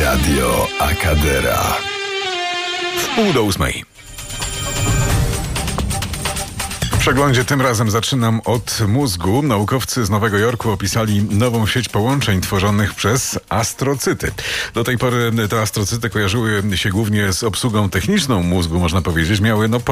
Radio Akadera. 7:30. W przeglądzie tym razem zaczynam od mózgu. Naukowcy z Nowego Jorku opisali nową sieć połączeń tworzonych przez astrocyty. Do tej pory te astrocyty kojarzyły się głównie z obsługą techniczną mózgu, można powiedzieć. Miały